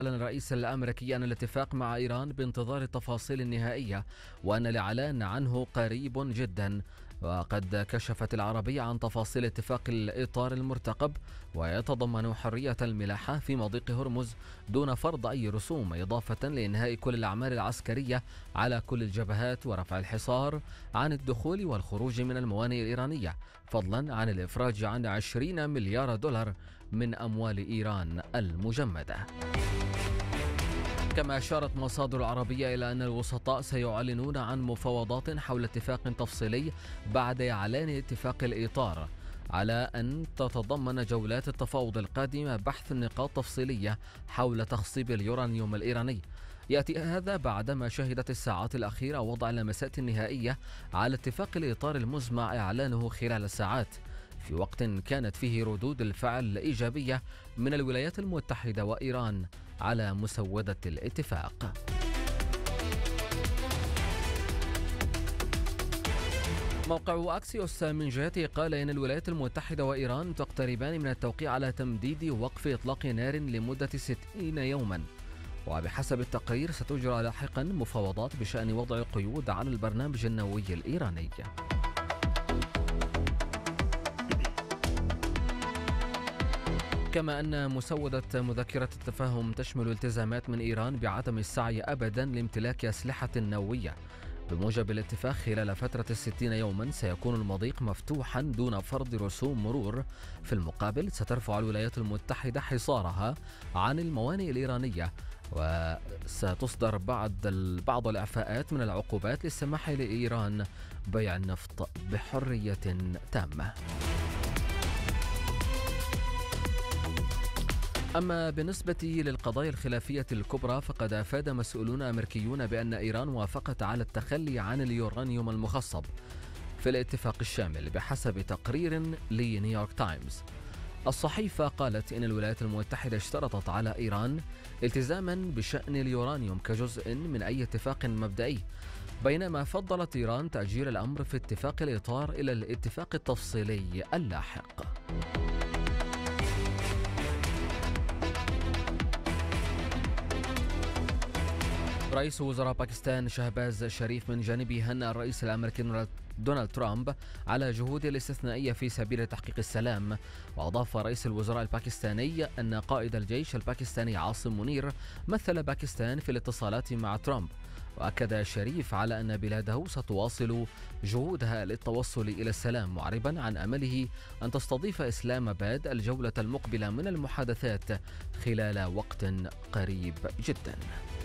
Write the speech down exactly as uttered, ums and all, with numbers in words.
أعلن الرئيس الأمريكي أن الاتفاق مع إيران بانتظار التفاصيل النهائية وأن الإعلان عنه قريب جدا. وقد كشفت العربية عن تفاصيل اتفاق الإطار المرتقب، ويتضمن حرية الملاحة في مضيق هرمز دون فرض أي رسوم، إضافة لإنهاء كل الأعمال العسكرية على كل الجبهات ورفع الحصار عن الدخول والخروج من الموانئ الإيرانية، فضلا عن الإفراج عن عشرين مليار دولار من أموال إيران المجمدة. كما أشارت مصادر عربية إلى أن الوسطاء سيعلنون عن مفاوضات حول اتفاق تفصيلي بعد إعلان اتفاق الإطار، على أن تتضمن جولات التفاوض القادمة بحث نقاط تفصيلية حول تخصيب اليورانيوم الإيراني. يأتي هذا بعدما شهدت الساعات الأخيرة وضع اللمسات النهائية على اتفاق الإطار المزمع إعلانه خلال ساعات، في وقت كانت فيه ردود الفعل إيجابية من الولايات المتحدة وإيران على مسودة الاتفاق. موقع أكسيوس من جهته قال إن الولايات المتحدة وإيران تقتربان من التوقيع على تمديد وقف إطلاق نار لمدة ستين يوما، وبحسب التقرير ستجرى لاحقا مفاوضات بشأن وضع قيود على البرنامج النووي الإيراني. كما أن مسودة مذكرة التفاهم تشمل التزامات من إيران بعدم السعي أبدا لامتلاك أسلحة نووية. بموجب الاتفاق خلال فترة الستين يوما سيكون المضيق مفتوحا دون فرض رسوم مرور. في المقابل سترفع الولايات المتحدة حصارها عن الموانئ الإيرانية، وستصدر بعض بعض الإعفاءات من العقوبات للسماح لإيران بيع النفط بحرية تامة. أما بالنسبة للقضايا الخلافية الكبرى، فقد أفاد مسؤولون أمريكيون بأن إيران وافقت على التخلي عن اليورانيوم المخصب في الاتفاق الشامل، بحسب تقرير لنيويورك تايمز. الصحيفة قالت إن الولايات المتحدة اشترطت على إيران التزاما بشأن اليورانيوم كجزء من أي اتفاق مبدئي، بينما فضلت إيران تأجيل الأمر في اتفاق الإطار إلى الاتفاق التفصيلي اللاحق. رئيس وزراء باكستان شهباز شريف من جانبه هنأ الرئيس الأمريكي دونالد ترامب على جهوده الاستثنائية في سبيل تحقيق السلام. وأضاف رئيس الوزراء الباكستاني أن قائد الجيش الباكستاني عاصم منير مثل باكستان في الاتصالات مع ترامب. وأكد شريف على أن بلاده ستواصل جهودها للتوصل إلى السلام، معربا عن أمله أن تستضيف إسلام آباد الجولة المقبلة من المحادثات خلال وقت قريب جدا.